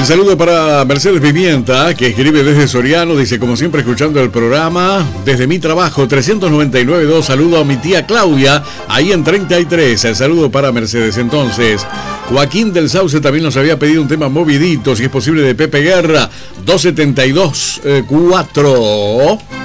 El saludo para Mercedes Pimienta, que escribe desde Soriano, dice, como siempre escuchando el programa, desde mi trabajo 399.2, saludo a mi tía Claudia, ahí en 33, el saludo para Mercedes. Entonces, Joaquín del Sauce también nos había pedido un tema movidito, si es posible, de Pepe Guerra, 272.4.